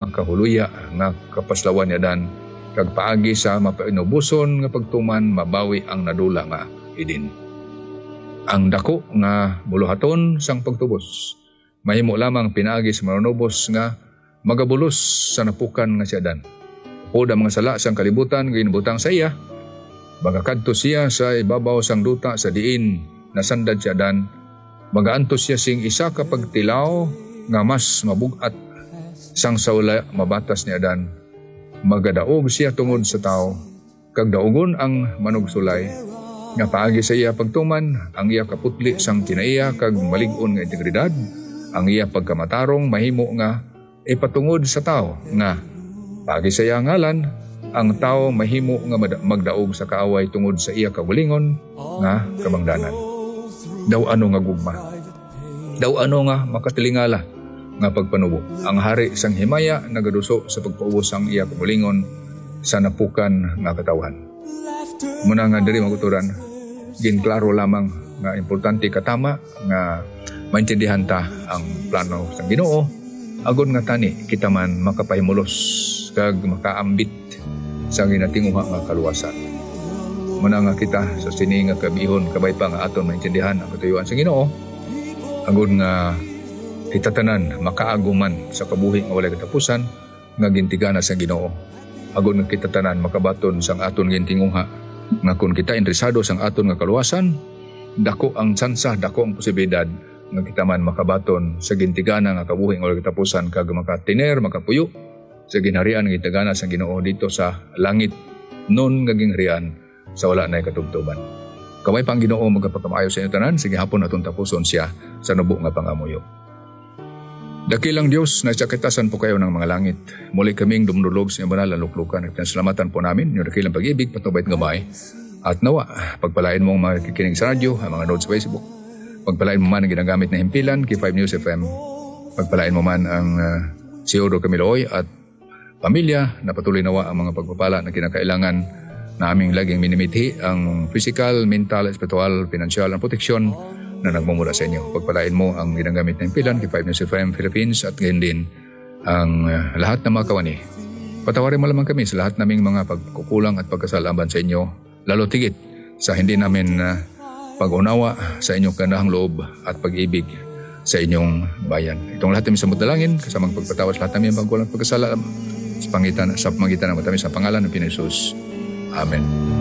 kahuluya nga kapaslawan niya dan kag paagi sa mapainubuson nga pagtuman mabawi ang nadula nga idin. Ang dako nga buluhaton sang pagtubos mahimo lamang pinaagi sa manunubos nga magabulos sa napukan nga siya dan. O da mga sala sang kalibutan ginbutang sa iya magakadto siya sa ibabaw sang duta sa diin nasandad siya dan magaantos siya sing isa ka pagtilaw nga mas mabugat sang saula mabatas niya dan magadaog siya tungod sa tao kag daugon ang manugsulay nga paagi sa iya pagtuman ang iya kaputli sang kinaiya kag malig-on nga integridad ang iya pagkamatarong mahimo nga ipatungod sa tao nga paagi sa iya ngalan ang tao mahimo nga magdaog sa kaaway tungod sa iya kabulingon nga kabangdanan. Daw ano nga gugma, daw ano nga makatilingala nga pagpanubo. Ang hari sang himaya nagaduso sa pagpaubos ang iya kabulingon sa napukan nga katawan. Muna nga diri maguturan, ginklaro lamang nga importante katama nga maintindihan ta ang plano sang Ginoo agon nga tani kita man makapahimulos kag makaambit sa ginatinguha nga kaluwasan. Muna nga kita sa sini nga kabihon kabay pa nga aton maintindihan ang katuyuan sa Ginoo agon nga kita tanan makaaguman sa kabuhi nga walay katapusan nga gintigana sa Ginoo. Agon nga kita tanan makabaton sang aton gintinguha nga kung kita interesado sang aton nga kaluwasan dako ang tsansa, dako ang posibilidad nga kita man makabaton sa gintigana nga kabuhi nga walay katapusan kag makatiner makapuyo sa ginharian nga gintigana sa Ginoo dito sa langit non nga ginharian sa wala nay katubtuban. Kamay pang Ginoo magapakamayo sa inyo tanan sige hapon atong tapuson siya sa nubo nga pangamuyo. Dakilang Diyos na sakitasan po kayo ng mga langit. Muli kaming dumdulog sa banal na luklukan at salamatan po namin yung dakilang pag-ibig patubay at gamay. At nawa, pagpalain mong mga kikinig sa radyo, ang mga notes sa Facebook. Pagpalain mo man ang ginagamit na himpilan, K5 News FM. Pagpalain mo man ang Siodo Camiloy at pamilya na patuloy nawa ang mga pagpapala na kinakailangan na aming laging minimithi ang physical, mental, spiritual, financial at proteksyon na nagmumula sa inyo. Pagpalain mo ang ginagamit na impilan, K5 News FM Philippines at gayon din ang lahat ng mga kawani. Patawarin mo lamang kami sa lahat naming mga pagkukulang at pagkasalaban sa inyo, lalo tigit sa hindi namin pag-unawa sa inyong kanahang loob at pag-ibig sa inyong bayan. Itong lahat namin sa dalangin, kasamang pagpatawas lahat namin ang pagkulang at pagkasala sa pamagitan ng matamis sa pangalan ng Pinoy Jesus. Amen.